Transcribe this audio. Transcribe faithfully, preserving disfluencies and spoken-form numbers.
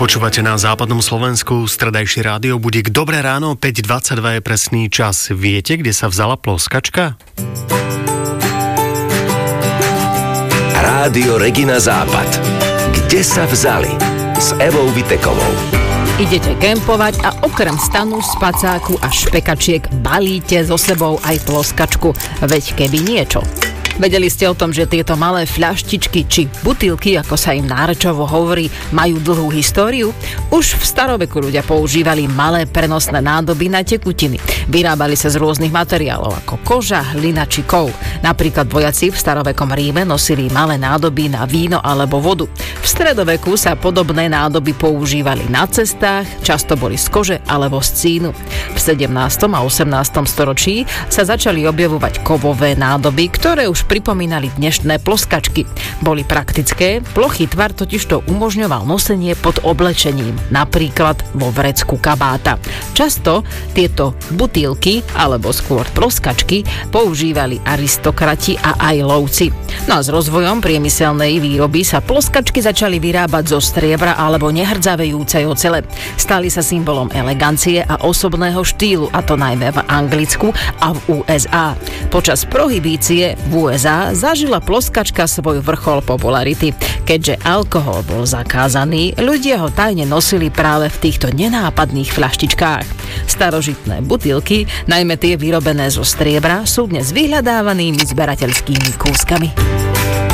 Počúvate na západnom Slovensku stredajšie rádio Budík. Dobré ráno, päť dvadsaťdva je presný čas. Viete, kde sa vzala ploskačka? Rádio Regina Západ. Kde sa vzali? S Evou Vitekovou. Idete kempovať a okrem stanu, spacáku a špekačiek balíte so sebou aj ploskačku. Veď keby niečo. Vedeli ste o tom, že tieto malé fľaštičky či butýlky, ako sa im nárečovo hovorí, majú dlhú históriu? Už v staroveku ľudia používali malé prenosné nádoby na tekutiny. Vyrábali sa z rôznych materiálov ako koža, hlina či kov. Napríklad vojaci v starovekom Ríme nosili malé nádoby na víno alebo vodu. V stredoveku sa podobné nádoby používali na cestách, často boli z kože alebo z cínu. V sedemnástom a osemnástom storočí sa začali objavovať kovové nádoby, ktoré už pripomínali dnešné ploskačky. Boli praktické, plochý tvar totižto umožňoval nosenie pod oblečením, napríklad vo vrecku kabáta. Často tieto butýlky, alebo skôr ploskačky, používali aristokrati a aj lovci. No a s rozvojom priemyselnej výroby sa ploskačky začali vyrábať zo striebra alebo nehrdzavejúcej ocele. Stali sa symbolom elegancie a osobného štýlu, a to najmä v Anglicku a v ú es á. Počas prohibície v ú es á zažila ploskačka svoj vrchol popularity. Keďže alkohol bol zakázaný, ľudia ho tajne nosili práve v týchto nenápadných fľaštičkách. Starožitné butýlky, najmä tie vyrobené zo striebra, sú dnes vyhľadávanými zberateľskými kúskami.